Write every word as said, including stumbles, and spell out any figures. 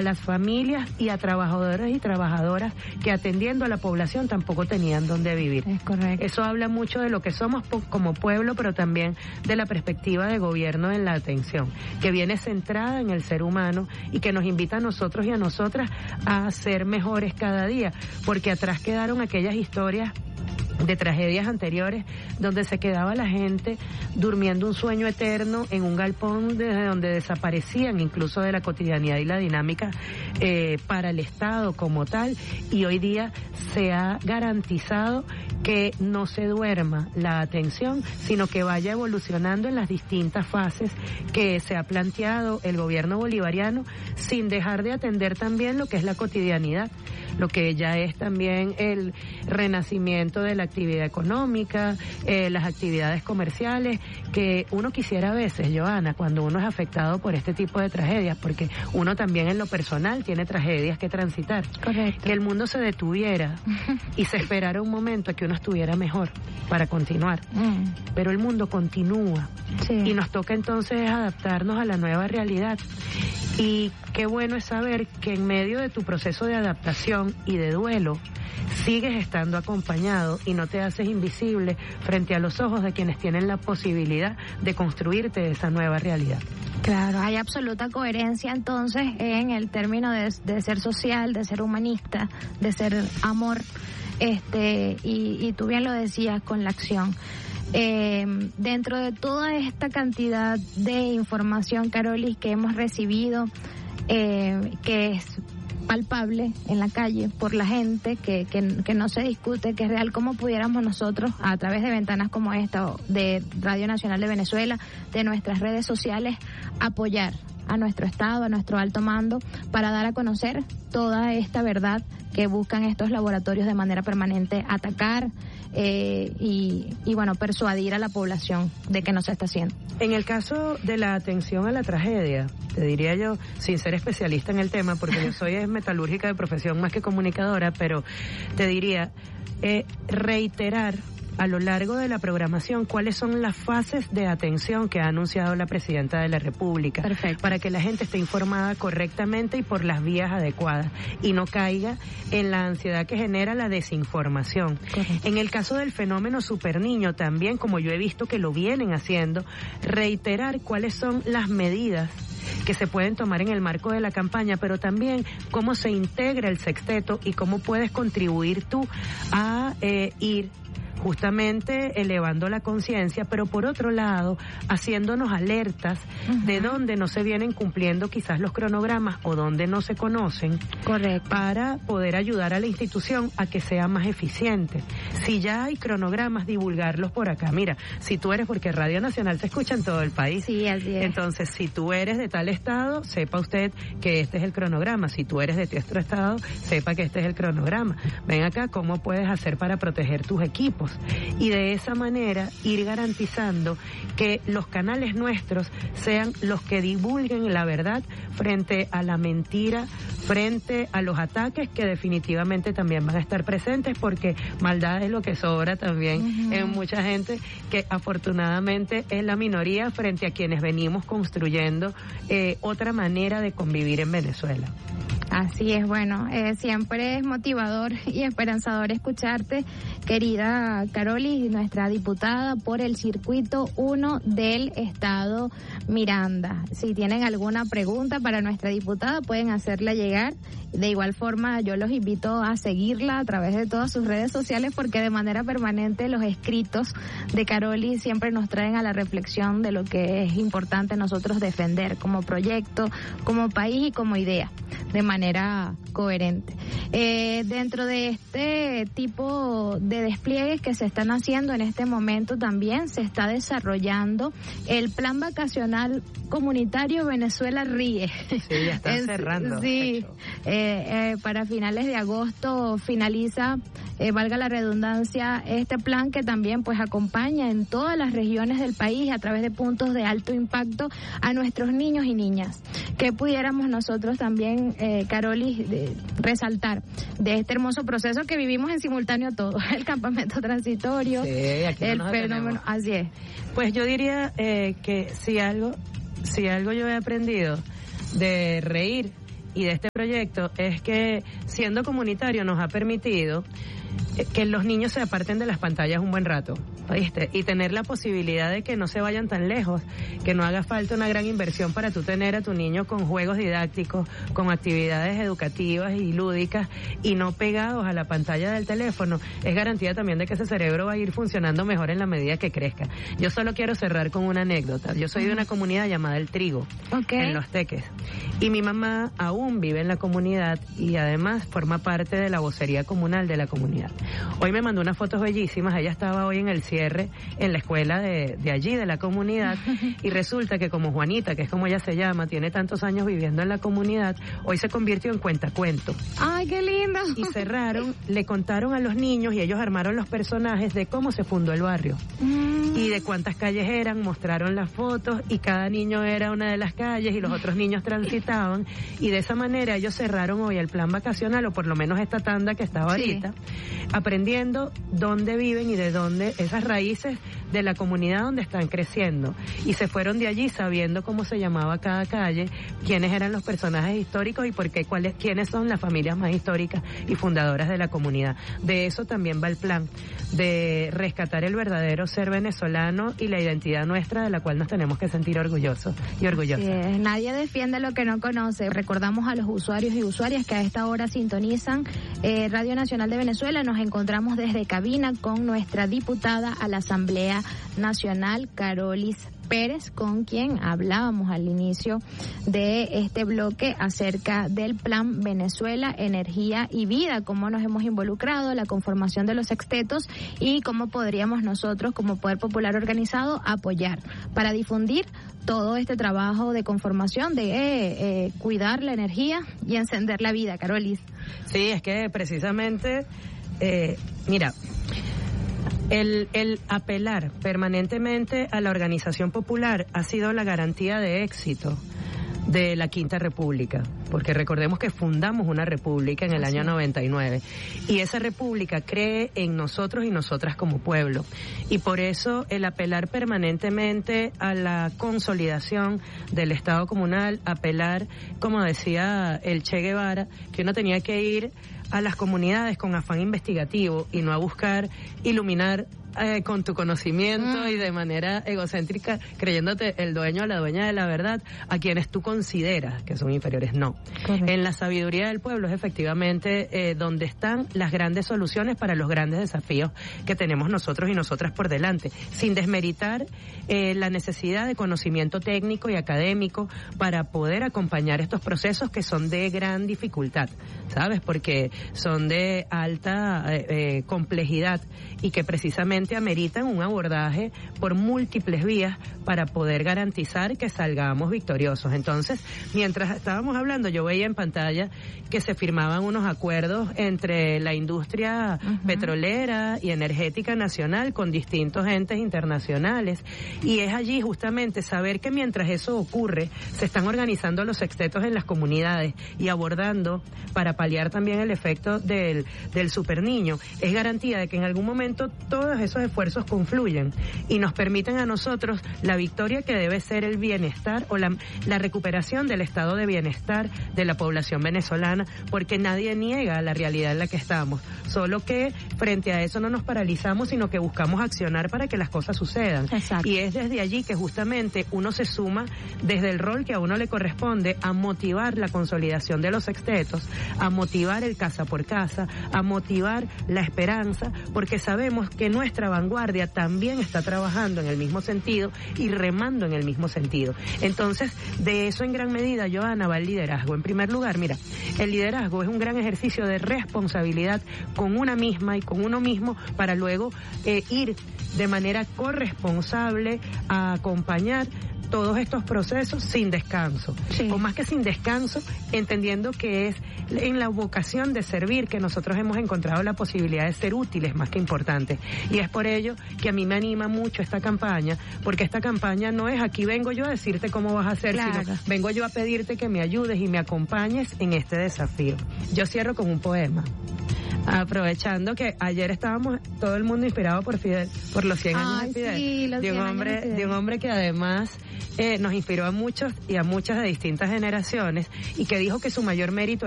a las familias y a trabajadores y trabajadoras que atendiendo a la población tampoco tenían dónde vivir. Es correcto. Eso habla mucho de lo que somos po- como pueblo, pero también de la perspectiva de gobierno en la atención, que viene centrada en el ser humano y que nos invita a nosotros y a nosotras a ser mejores cada día, porque atrás quedaron aquellas historias de tragedias anteriores donde se quedaba la gente durmiendo un sueño eterno en un galpón desde donde desaparecían incluso de la cotidianidad y la dinámica eh, para el Estado como tal, y hoy día se ha garantizado que no se duerma la atención, sino que vaya evolucionando en las distintas fases que se ha planteado el gobierno bolivariano, sin dejar de atender también lo que es la cotidianidad, lo que ya es también el renacimiento de la actividad económica, eh, las actividades comerciales, que uno quisiera a veces, Johanna, cuando uno es afectado por este tipo de tragedias, porque uno también en lo personal tiene tragedias que transitar. Correcto. Que el mundo se detuviera y se esperara un momento a que uno estuviera mejor para continuar. Mm. Pero el mundo continúa. Sí. Y nos toca entonces adaptarnos a la nueva realidad. Y qué bueno es saber que en medio de tu proceso de adaptación y de duelo, sigues estando acompañado y no te haces invisible frente a los ojos de quienes tienen la posibilidad de construirte esa nueva realidad. Claro, hay absoluta coherencia entonces en el término de, de ser social, de ser humanista, de ser amor, este y, y tú bien lo decías con la acción. Eh, dentro de toda esta cantidad de información, Carolis, que hemos recibido, eh, que es palpable en la calle por la gente, que, que, que no se discute, que es real, ¿cómo pudiéramos nosotros, a través de ventanas como esta, de Radio Nacional de Venezuela, de nuestras redes sociales, apoyar a nuestro Estado, a nuestro alto mando, para dar a conocer toda esta verdad que buscan estos laboratorios de manera permanente atacar eh, y, y, bueno, persuadir a la población de que no se está haciendo? En el caso de la atención a la tragedia, te diría yo, sin ser especialista en el tema, porque yo soy metalúrgica de profesión más que comunicadora, pero te diría, eh, reiterar a lo largo de la programación cuáles son las fases de atención que ha anunciado la Presidenta de la República. Perfecto. Para que la gente esté informada correctamente y por las vías adecuadas y no caiga en la ansiedad que genera la desinformación. Correcto. En el caso del fenómeno superniño también, como yo he visto que lo vienen haciendo, reiterar cuáles son las medidas que se pueden tomar en el marco de la campaña, pero también cómo se integra el sexteto y cómo puedes contribuir tú a eh, ir justamente elevando la conciencia, pero por otro lado, haciéndonos alertas uh-huh. de dónde no se vienen cumpliendo quizás los cronogramas o dónde no se conocen. Correcto. Para poder ayudar a la institución a que sea más eficiente. Si ya hay cronogramas, divulgarlos por acá. Mira, si tú eres, porque Radio Nacional se escucha en todo el país. Sí, así es. Entonces, si tú eres de tal estado, sepa usted que este es el cronograma. Si tú eres de otro estado, sepa que este es el cronograma. Ven acá, ¿cómo puedes hacer para proteger tus equipos? Y de esa manera ir garantizando que los canales nuestros sean los que divulguen la verdad frente a la mentira, frente a los ataques que definitivamente también van a estar presentes, porque maldad es lo que sobra también uh-huh. en mucha gente, que afortunadamente es la minoría frente a quienes venimos construyendo eh, otra manera de convivir en Venezuela. Así es, bueno, eh, siempre es motivador y esperanzador escucharte, querida Carolis, nuestra diputada por el Circuito uno del Estado Miranda. Si tienen alguna pregunta para nuestra diputada, pueden hacerla llegar. De igual forma, yo los invito a seguirla a través de todas sus redes sociales, porque de manera permanente los escritos de Carolis siempre nos traen a la reflexión de lo que es importante nosotros defender como proyecto, como país y como idea, de manera coherente. Eh, dentro de este tipo de despliegues que se están haciendo en este momento, también se está desarrollando el Plan Vacacional Comunitario Venezuela Ríe. Sí, ya están es, cerrando. Sí, eh, eh, para finales de agosto finaliza, eh, valga la redundancia, este plan, que también pues acompaña en todas las regiones del país a través de puntos de alto impacto a nuestros niños y niñas. Que pudiéramos nosotros también, eh, Carolis, de, resaltar de este hermoso proceso que vivimos en simultáneo todos, el campamento transitorio, sí, aquí no el nos fenómeno, detenemos. así es. Pues yo diría eh, que si algo, si algo yo he aprendido de reír y de este proyecto es que siendo comunitario nos ha permitido que los niños se aparten de las pantallas un buen rato, ¿viste? Y tener la posibilidad de que no se vayan tan lejos, que no haga falta una gran inversión para tú tener a tu niño con juegos didácticos, con actividades educativas y lúdicas y no pegados a la pantalla del teléfono. Es garantía también de que ese cerebro va a ir funcionando mejor en la medida que crezca. Yo solo quiero cerrar con una anécdota. Yo soy de una comunidad llamada El Trigo, okay, en Los Teques, y mi mamá aún vive en la comunidad y además forma parte de la vocería comunal de la comunidad. Hoy me mandó unas fotos bellísimas. Ella estaba hoy en el cierre en la escuela de, de allí, de la comunidad, y resulta que como Juanita, que es como ella se llama, tiene tantos años viviendo en la comunidad, hoy se convirtió en cuentacuento. ¡Ay, qué lindo! Y cerraron, le contaron a los niños y ellos armaron los personajes de cómo se fundó el barrio mm. y de cuántas calles eran, mostraron las fotos y cada niño era una de las calles y los otros niños transitaban, y de esa manera ellos cerraron hoy el plan vacacional, o por lo menos esta tanda que estaba sí. ahorita, aprendiendo dónde viven y de dónde, esas raíces de la comunidad donde están creciendo, y se fueron de allí sabiendo cómo se llamaba cada calle, quiénes eran los personajes históricos y por qué, cuáles, quiénes son las familias más históricas y fundadoras de la comunidad. De eso también va el plan, de rescatar el verdadero ser venezolano y la identidad nuestra, de la cual nos tenemos que sentir orgullosos y orgullosas. Sí, nadie defiende lo que no conoce. Recordamos a los usuarios y usuarias que a esta hora sintonizan eh, Radio Nacional de Venezuela. Nos encontramos desde cabina con nuestra diputada a la Asamblea Nacional, Carolis Pérez, con quien hablábamos al inicio de este bloque acerca del Plan Venezuela, Energía y Vida, cómo nos hemos involucrado, la conformación de los sextetos y cómo podríamos nosotros, como Poder Popular Organizado, apoyar para difundir todo este trabajo de conformación, de eh, eh, cuidar la energía y encender la vida. Carolis. Sí, es que precisamente, eh, mira... El, el apelar permanentemente a la organización popular ha sido la garantía de éxito de la Quinta República, porque recordemos que fundamos una república en el año noventa y nueve, y esa república cree en nosotros y nosotras como pueblo, y por eso el apelar permanentemente a la consolidación del Estado comunal, apelar, como decía el Che Guevara, que uno tenía que ir a las comunidades con afán investigativo y no a buscar iluminar eh, con tu conocimiento mm. y de manera egocéntrica, creyéndote el dueño o la dueña de la verdad, a quienes tú consideras que son inferiores. No. Correcto. En la sabiduría del pueblo es efectivamente eh, donde están las grandes soluciones para los grandes desafíos que tenemos nosotros y nosotras por delante, sin desmeritar eh, la necesidad de conocimiento técnico y académico para poder acompañar estos procesos que son de gran dificultad, ¿sabes? Porque son de alta eh, eh, complejidad y que precisamente ameritan un abordaje por múltiples vías para poder garantizar que salgamos victoriosos. Entonces, mientras estábamos hablando, yo veía en pantalla que se firmaban unos acuerdos entre la industria uh-huh. petrolera y energética nacional con distintos entes internacionales, y es allí justamente saber que mientras eso ocurre, se están organizando los sextetos en las comunidades y abordando para paliar también el efecto del, del superniño. Es garantía de que en algún momento todos esos esfuerzos confluyen y nos permiten a nosotros la victoria que debe ser el bienestar o la, la recuperación del estado de bienestar de la población venezolana, porque nadie niega la realidad en la que estamos, solo que frente a eso no nos paralizamos, sino que buscamos accionar para que las cosas sucedan. Exacto. Y es desde allí que justamente uno se suma desde el rol que a uno le corresponde a motivar la consolidación de los sextetos, a motivar el casa por casa, a motivar la esperanza, porque sabemos que nuestra vanguardia también está trabajando en el mismo sentido y remando en el mismo sentido. Entonces, de eso en gran medida, Johanna, va el liderazgo. En primer lugar, mira, el liderazgo es un gran ejercicio de responsabilidad con una misma y con uno mismo para luego eh, ir de manera corresponsable a acompañar todos estos procesos sin descanso, sí. o más que sin descanso, entendiendo que es en la vocación de servir que nosotros hemos encontrado la posibilidad de ser útiles más que importantes. Y es por ello que a mí me anima mucho esta campaña, porque esta campaña no es aquí vengo yo a decirte cómo vas a hacer, claro. sino vengo yo a pedirte que me ayudes y me acompañes en este desafío. Yo cierro con un poema. Aprovechando que ayer estábamos todo el mundo inspirado por Fidel, por los cien años Ay, de Fidel, sí, los de un cien hombre, años de Fidel. de un hombre que además eh, nos inspiró a muchos y a muchas de distintas generaciones y que dijo que su mayor mérito